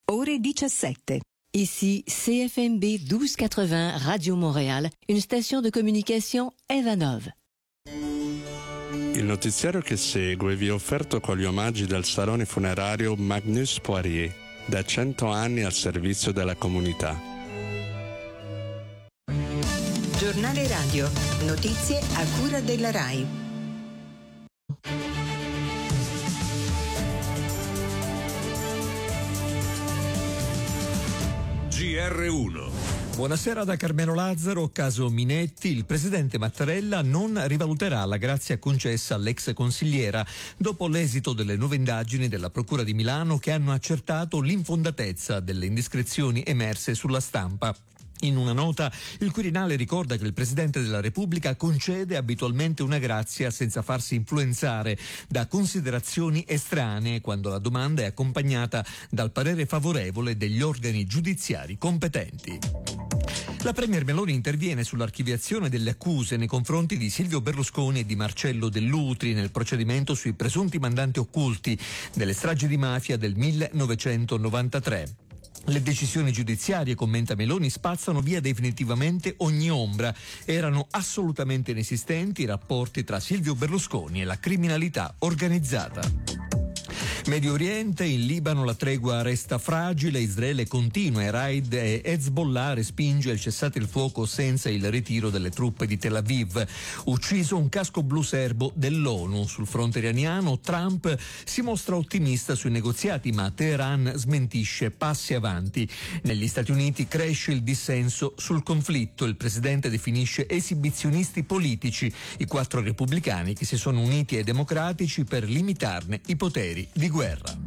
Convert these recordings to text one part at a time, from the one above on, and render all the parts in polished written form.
ore 17. Ici CFMB 1280 Radio Montréal, une station de communication Evanov. Il notiziario che segue vi è offerto con gli omaggi del salone funerario Magnus Poirier, da 100 anni al servizio della comunità. Giornale radio, notizie a cura della RAI. GR1. Buonasera da Carmelo Lazzaro. Caso Minetti, il presidente Mattarella non rivaluterà la grazia concessa all'ex consigliera dopo l'esito delle nuove indagini della Procura di Milano che hanno accertato l'infondatezza delle indiscrezioni emerse sulla Stampa. In una nota, il Quirinale ricorda che il Presidente della Repubblica concede abitualmente una grazia senza farsi influenzare da considerazioni estranee quando la domanda è accompagnata dal parere favorevole degli organi giudiziari competenti. La Premier Meloni interviene sull'archiviazione delle accuse nei confronti di Silvio Berlusconi e di Marcello Dell'Utri nel procedimento sui presunti mandanti occulti delle stragi di mafia del 1993. Le decisioni giudiziarie, commenta Meloni, spazzano via definitivamente ogni ombra. Erano assolutamente inesistenti i rapporti tra Silvio Berlusconi e la criminalità organizzata. Medio Oriente, in Libano la tregua resta fragile, Israele continua i raid e Hezbollah respinge il cessate il fuoco senza il ritiro delle truppe di Tel Aviv. Ucciso un casco blu serbo dell'ONU. Sul fronte iraniano Trump si mostra ottimista sui negoziati, ma Teheran smentisce passi avanti. Negli Stati Uniti cresce il dissenso sul conflitto. Il presidente definisce esibizionisti politici i 4 repubblicani che si sono uniti ai democratici per limitarne i poteri di guerra.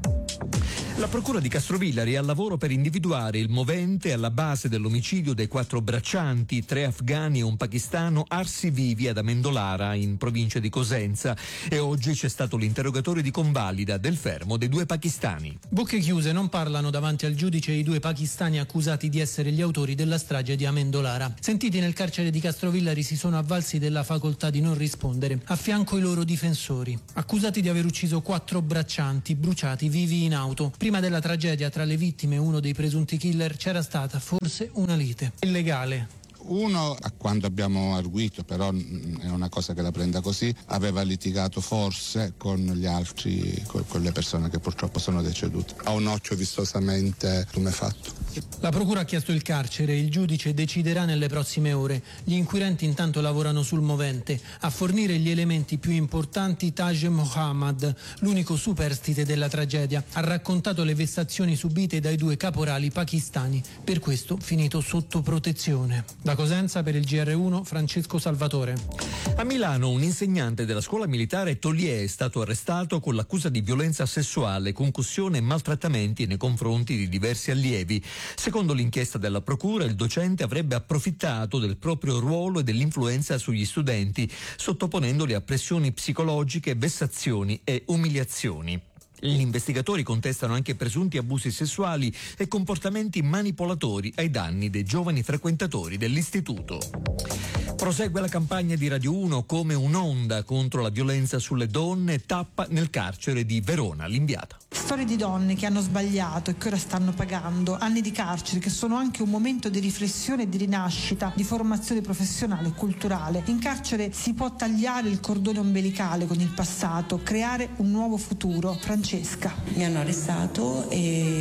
La Procura di Castrovillari è al lavoro per individuare il movente alla base dell'omicidio dei 4 braccianti, 3 afghani e un pakistano arsi vivi ad Amendolara, in provincia di Cosenza, e oggi c'è stato l'interrogatorio di convalida del fermo dei 2 pakistani. Bocche chiuse, non parlano davanti al giudice i 2 pakistani accusati di essere gli autori della strage di Amendolara. Sentiti nel carcere di Castrovillari si sono avvalsi della facoltà di non rispondere, a fianco i loro difensori, accusati di aver ucciso 4 braccianti bruciati vivi in auto. Prima della tragedia tra le vittime e uno dei presunti killer c'era stata forse una lite illegale. Uno, a quando abbiamo arguito, però è una cosa che la prenda così, aveva litigato forse con gli altri, con le persone che purtroppo sono decedute. Ha un occhio vistosamente tumefatto. La procura ha chiesto il carcere e il giudice deciderà nelle prossime ore. Gli inquirenti intanto lavorano sul movente. A fornire gli elementi più importanti Taj Mohammad, l'unico superstite della tragedia, ha raccontato le vessazioni subite dai 2 caporali pakistani, per questo finito sotto protezione. Da Cosenza per il GR1 Francesco Salvatore. A Milano un insegnante della scuola militare Toliè è stato arrestato con l'accusa di violenza sessuale, concussione e maltrattamenti nei confronti di diversi allievi. Secondo l'inchiesta della procura, il docente avrebbe approfittato del proprio ruolo e dell'influenza sugli studenti, sottoponendoli a pressioni psicologiche, vessazioni e umiliazioni. Gli investigatori contestano anche presunti abusi sessuali e comportamenti manipolatori ai danni dei giovani frequentatori dell'istituto. Prosegue la campagna di Radio 1 come un'onda contro la violenza sulle donne, tappa nel carcere di Verona Limbiata. Storie di donne che hanno sbagliato e che ora stanno pagando, anni di carcere che sono anche un momento di riflessione e di rinascita, di formazione professionale e culturale. In carcere si può tagliare il cordone ombelicale con il passato, creare un nuovo futuro. Francesca. Mi hanno arrestato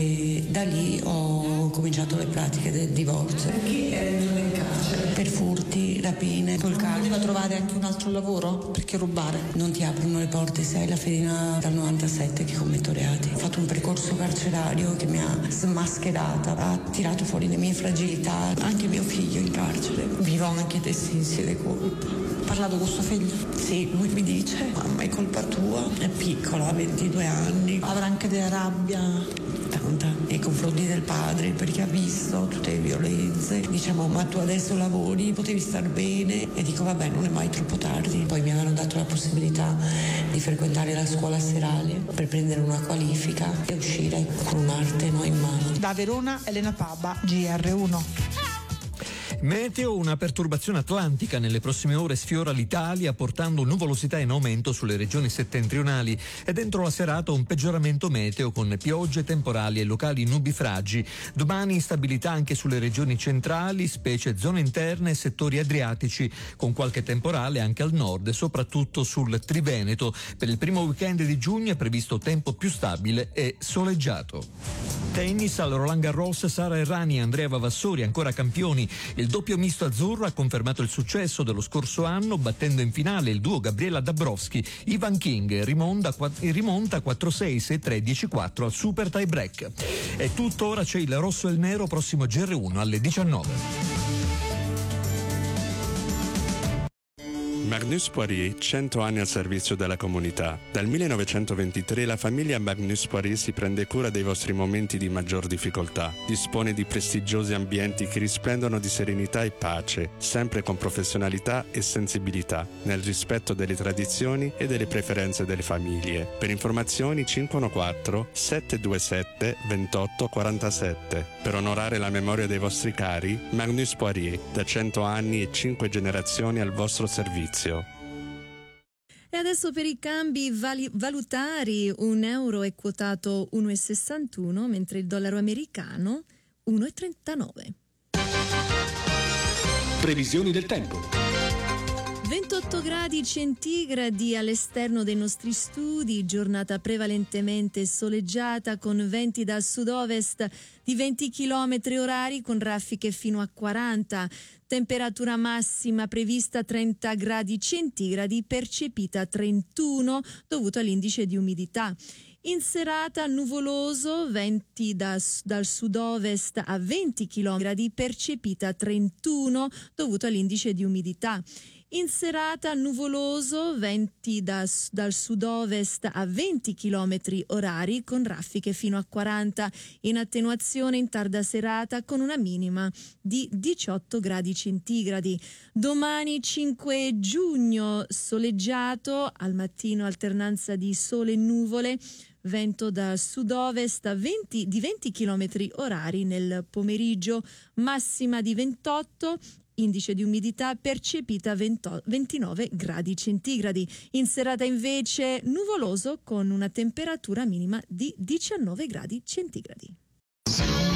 e da lì ho cominciato le pratiche del divorzio. Perché eri in carcere? Per furti, rapine, col Non poteva trovare anche un altro lavoro? Perché rubare? Non ti aprono le porte, sei la fedina dal 97 che commetto reati. Ho fatto un percorso carcerario che mi ha smascherata, ha tirato fuori le mie fragilità, anche mio figlio in carcere. Vivo anche dei sensi di colpa. Ha parlato con suo figlio? Sì, lui mi dice, mamma è colpa tua, è piccola, ha 22 anni. Avrà anche della rabbia? Tanta, nei confronti del padre, perché ha visto tutte le violenze. Diciamo, ma tu adesso lavori, potevi star bene. E dico, vabbè, non è mai troppo tardi. Poi mi avevano dato la possibilità di frequentare la scuola serale per prendere una qualifica e uscire con un'arte in mano. Da Verona, Elena Paba, GR1. Meteo, una perturbazione atlantica nelle prossime ore sfiora l'Italia portando nuvolosità in aumento sulle regioni settentrionali e dentro la serata un peggioramento meteo con piogge, temporali e locali nubifragi. Domani instabilità anche sulle regioni centrali, specie zone interne e settori adriatici, con qualche temporale anche al nord e soprattutto sul Triveneto. Per il primo weekend di giugno è previsto tempo più stabile e soleggiato. Tennis al Roland Garros, Sara Errani e Andrea Vavassori ancora campioni. Il doppio misto azzurro ha confermato il successo dello scorso anno battendo in finale il duo Gabriela Dabrowski. Ivan King rimonta 4-6, 6-3, 10-4 al super tie break. È tutto, ora c'è il rosso e il nero prossimo GR1 alle 19. Magnus Poirier, 100 anni al servizio della comunità. Dal 1923 la famiglia Magnus Poirier si prende cura dei vostri momenti di maggior difficoltà. Dispone di prestigiosi ambienti che risplendono di serenità e pace, sempre con professionalità e sensibilità, nel rispetto delle tradizioni e delle preferenze delle famiglie. Per informazioni 514 727 28 47. Per onorare la memoria dei vostri cari, Magnus Poirier, da 100 anni e 5 generazioni al vostro servizio. E adesso per i cambi valutari, un euro è quotato 1,61 mentre il dollaro americano 1,39. Previsioni del tempo. 28 gradi centigradi all'esterno dei nostri studi, giornata prevalentemente soleggiata con venti da sud-ovest di 20 km orari con raffiche fino a 40, temperatura massima prevista 30 gradi centigradi, percepita 31 dovuto all'indice di umidità. In serata nuvoloso, venti dal sud-ovest a 20 km, percepita 31 dovuto all'indice di umidità. In serata nuvoloso, venti dal sud-ovest a 20 km orari con raffiche fino a 40, in attenuazione in tarda serata con una minima di 18 gradi centigradi. Domani 5 giugno soleggiato, al mattino alternanza di sole e nuvole, vento da sud-ovest di 20 km orari nel pomeriggio, massima di 28, indice di umidità percepita 29 gradi centigradi. In serata invece nuvoloso con una temperatura minima di 19 gradi centigradi.